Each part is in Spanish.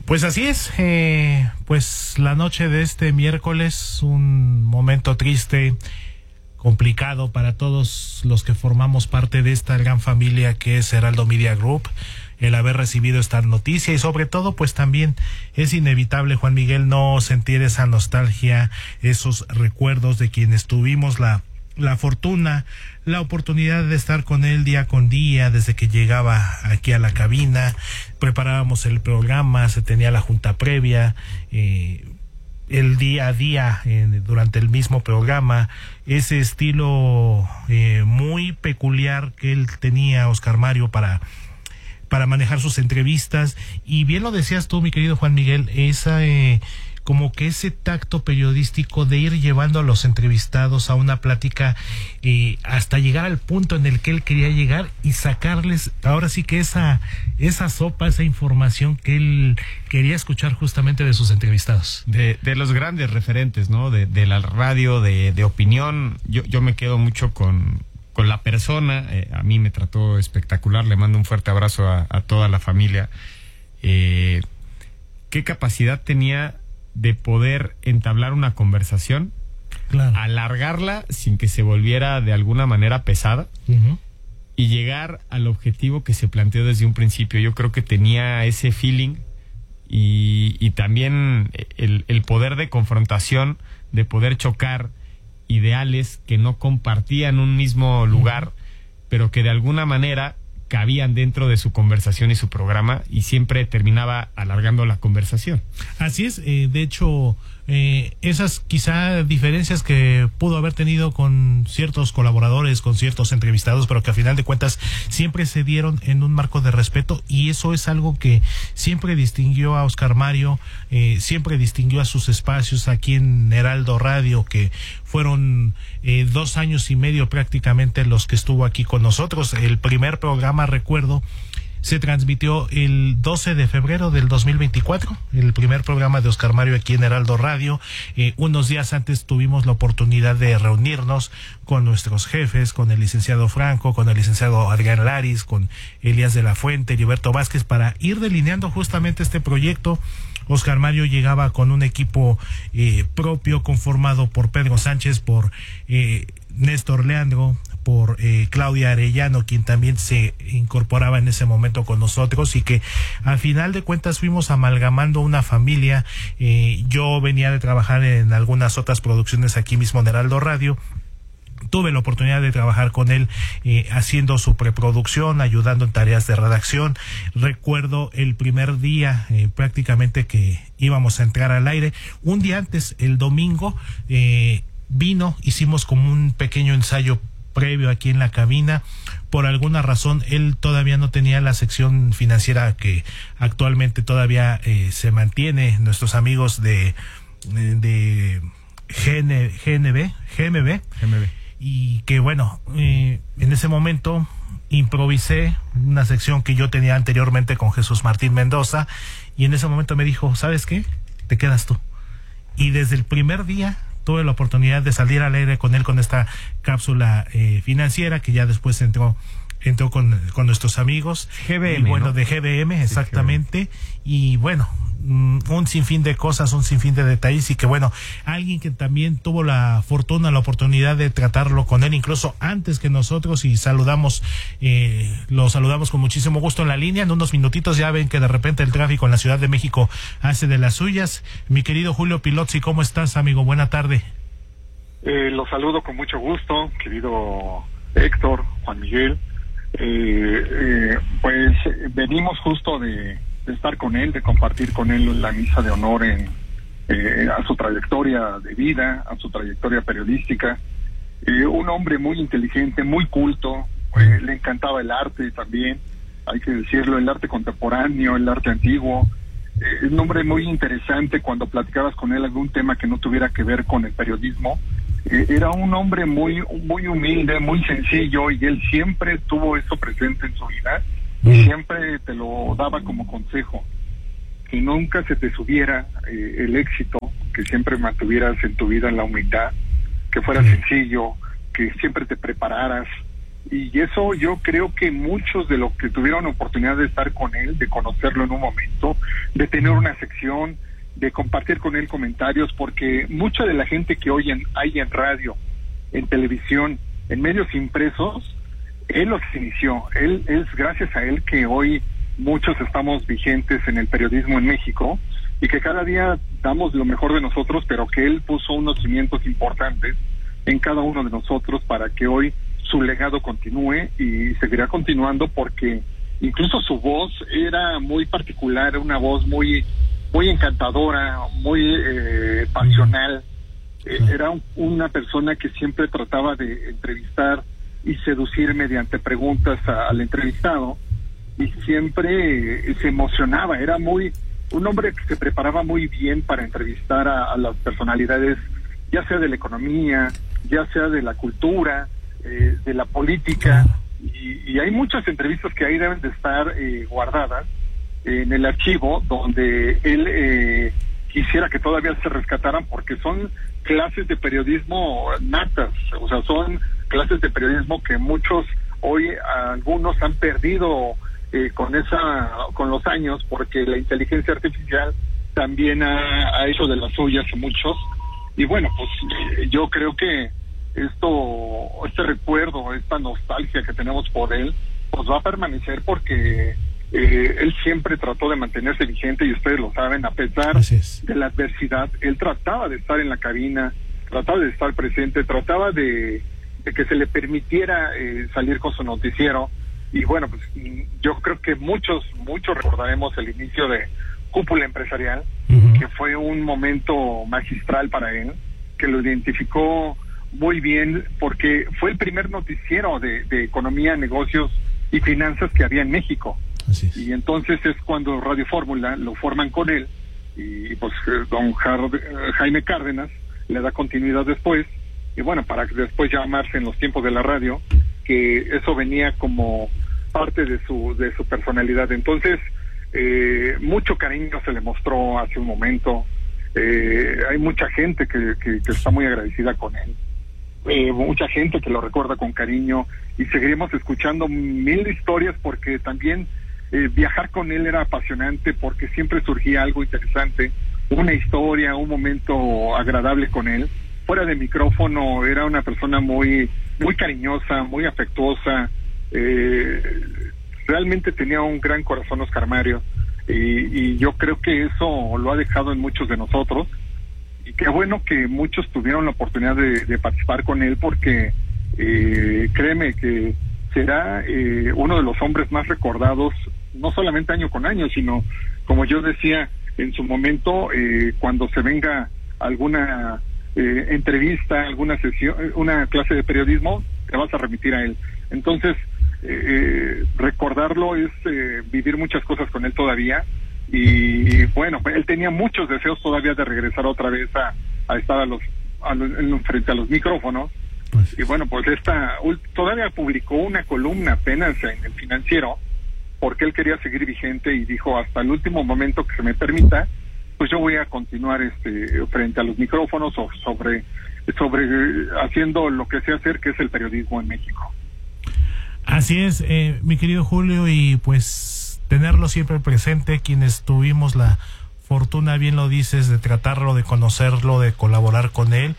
Pues así es, pues la noche de este miércoles, un momento triste, complicado para todos los que formamos parte de esta gran familia que es Heraldo Media Group, el haber recibido esta noticia y sobre todo pues también es inevitable, Juan Miguel, no sentir esa nostalgia, esos recuerdos de quienes tuvimos la fortuna, la oportunidad de estar con él día con día, desde que llegaba aquí a la cabina, preparábamos el programa, se tenía la junta previa, el día a día durante el mismo programa, ese estilo muy peculiar que él tenía, Oscar Mario, para manejar sus entrevistas, y bien lo decías tú, mi querido Juan Miguel, esa como que ese tacto periodístico de ir llevando a los entrevistados a una plática hasta llegar al punto en el que él quería llegar y sacarles ahora sí que esa sopa, esa información que él quería escuchar justamente de sus entrevistados. De los grandes referentes, ¿no? De la radio, de opinión. Yo me quedo mucho con la persona. A mí me trató espectacular, le mando un fuerte abrazo a toda la familia. Qué capacidad tenía de poder entablar una conversación, claro, alargarla sin que se volviera de alguna manera pesada, y llegar al objetivo que se planteó desde un principio. Yo creo que tenía ese feeling y también el poder de confrontación, de poder chocar ideales que no compartían un mismo lugar, pero que de alguna manera cabían dentro de su conversación y su programa, y siempre terminaba alargando la conversación. Así es, de hecho, esas quizá diferencias que pudo haber tenido con ciertos colaboradores, con ciertos entrevistados, pero que a final de cuentas siempre se dieron en un marco de respeto, y eso es algo que siempre distinguió a Oscar Mario, siempre distinguió a sus espacios aquí en Heraldo Radio, que fueron 2 años y medio prácticamente los que estuvo aquí con nosotros. El primer programa, recuerdo, se transmitió el 12 de febrero del 2024, el primer programa de Oscar Mario aquí en Heraldo Radio. Unos días antes tuvimos la oportunidad de reunirnos con nuestros jefes, con el licenciado Franco, con el licenciado Adrián Laris, con Elías de la Fuente, Heriberto Vázquez, para ir delineando justamente este proyecto. Oscar Mario llegaba con un equipo propio, conformado por Pedro Sánchez, por Néstor Leandro, por Claudia Arellano, quien también se incorporaba en ese momento con nosotros, y que al final de cuentas fuimos amalgamando una familia. Yo venía de trabajar en algunas otras producciones aquí mismo en Heraldo Radio. Tuve la oportunidad de trabajar con él haciendo su preproducción, ayudando en tareas de redacción. Recuerdo el primer día prácticamente que íbamos a entrar al aire. Un día antes, el domingo, vino, hicimos como un pequeño ensayo previo aquí en la cabina. Por alguna razón él todavía no tenía la sección financiera que actualmente todavía se mantiene. Nuestros amigos de GMB, y que bueno, en ese momento improvisé una sección que yo tenía anteriormente con Jesús Martín Mendoza, y en ese momento me dijo, ¿sabes qué? Te quedas tú. Y desde el primer día tuve la oportunidad de salir al aire con él, con esta cápsula financiera, que ya después entró con nuestros amigos GBM, y bueno, ¿no? De GBM, exactamente. Sí, GBM. Y bueno, un sinfín de cosas, un sinfín de detalles, y que bueno, alguien que también tuvo la fortuna, la oportunidad de tratarlo con él incluso antes que nosotros, y lo saludamos con muchísimo gusto en la línea. En unos minutitos, ya ven que de repente el tráfico en la Ciudad de México hace de las suyas. Mi querido Julio Pilotzi, ¿cómo estás, amigo? Buena tarde. Lo saludo con mucho gusto, querido Héctor, Juan Miguel. Pues venimos justo de estar con él, de compartir con él la misa de honor a su trayectoria de vida, a su trayectoria periodística. Un hombre muy inteligente, muy culto, le encantaba el arte también, hay que decirlo, el arte contemporáneo, el arte antiguo. Un hombre muy interesante. Cuando platicabas con él algún tema que no tuviera que ver con el periodismo, era un hombre muy humilde, muy sencillo, y él siempre tuvo eso presente en su vida y siempre te lo daba como consejo, que nunca se te subiera el éxito, que siempre mantuvieras en tu vida la humildad, que fuera sencillo, que siempre te prepararas, Y eso yo creo que muchos de los que tuvieron oportunidad de estar con él, de conocerlo en un momento, de tener una sección, de compartir con él comentarios, porque mucha de la gente que hoy hay en radio, en televisión, en medios impresos, él los inició. Él es gracias a él que hoy muchos estamos vigentes en el periodismo en México y que cada día damos lo mejor de nosotros, pero que él puso unos cimientos importantes en cada uno de nosotros para que hoy su legado continúe y seguirá continuando, porque incluso su voz era muy particular, una voz muy encantadora, muy pasional. Era una persona que siempre trataba de entrevistar y seducir mediante preguntas al entrevistado, y siempre se emocionaba. Era un hombre que se preparaba muy bien para entrevistar a las personalidades, ya sea de la economía, ya sea de la cultura, de la política, y hay muchas entrevistas que ahí deben de estar guardadas en el archivo, donde él quisiera que todavía se rescataran, porque son clases de periodismo natas, o sea, son clases de periodismo que muchos hoy, algunos han perdido con los años, porque la inteligencia artificial también ha hecho de las suyas a muchos. Y bueno, pues yo creo que este recuerdo, esta nostalgia que tenemos por él, pues va a permanecer, porque él siempre trató de mantenerse vigente, y ustedes lo saben, a pesar de la adversidad, él trataba de estar en la cabina, trataba de estar presente, trataba de que se le permitiera salir con su noticiero. Y bueno, pues yo creo que muchos recordaremos el inicio de Cúpula Empresarial, que fue un momento magistral para él, que lo identificó muy bien, porque fue el primer noticiero de economía, negocios y finanzas que había en México. Y entonces es cuando Radio Fórmula lo forman con él, y pues don Jaime Cárdenas le da continuidad después, y bueno, para después llamarse En los tiempos de la radio, que eso venía como parte de su personalidad. Entonces mucho cariño se le mostró hace un momento. Hay mucha gente que está muy agradecida con él, mucha gente que lo recuerda con cariño, y seguiremos escuchando mil historias, porque también viajar con él era apasionante, porque siempre surgía algo interesante, una historia, un momento agradable con él. Fuera de micrófono era una persona muy cariñosa, muy afectuosa. Realmente tenía un gran corazón Oscar Mario, y yo creo que eso lo ha dejado en muchos de nosotros, y qué bueno que muchos tuvieron la oportunidad de participar con él, porque créeme que será uno de los hombres más recordados, no solamente año con año, sino, como yo decía en su momento, cuando se venga alguna entrevista, alguna sesión, una clase de periodismo, te vas a remitir a él. Entonces, recordarlo es vivir muchas cosas con él todavía, y bueno, él tenía muchos deseos todavía de regresar otra vez a estar frente a los micrófonos. Y bueno, pues todavía publicó una columna apenas en El Financiero, porque él quería seguir vigente, y dijo: hasta el último momento que se me permita, pues yo voy a continuar frente a los micrófonos, o sobre haciendo lo que sé hacer, que es el periodismo en México. Así es, mi querido Julio, y pues tenerlo siempre presente, quienes tuvimos la fortuna, bien lo dices, de tratarlo, de conocerlo, de colaborar con él.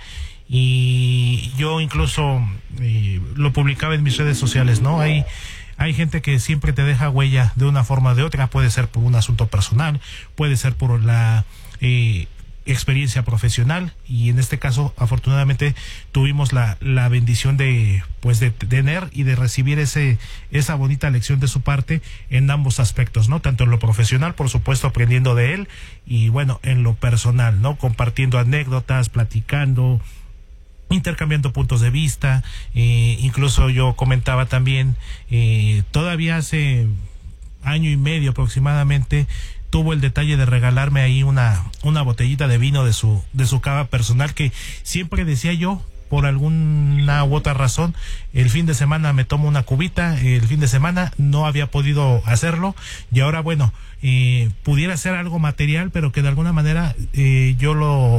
Y yo incluso lo publicaba en mis redes sociales, ¿no? Hay gente que siempre te deja huella de una forma o de otra, puede ser por un asunto personal, puede ser por la experiencia profesional, y en este caso afortunadamente tuvimos la bendición de tener y de recibir esa bonita lección de su parte en ambos aspectos, ¿no? Tanto en lo profesional, por supuesto, aprendiendo de él, y bueno, en lo personal, ¿no? Compartiendo anécdotas, platicando, intercambiando puntos de vista. Incluso yo comentaba también, todavía hace año y medio aproximadamente, tuvo el detalle de regalarme ahí una botellita de vino de su cava personal, que siempre decía yo, por alguna u otra razón, el fin de semana me tomo una cubita, el fin de semana no había podido hacerlo, y ahora bueno, pudiera ser algo material, pero que de alguna manera yo lo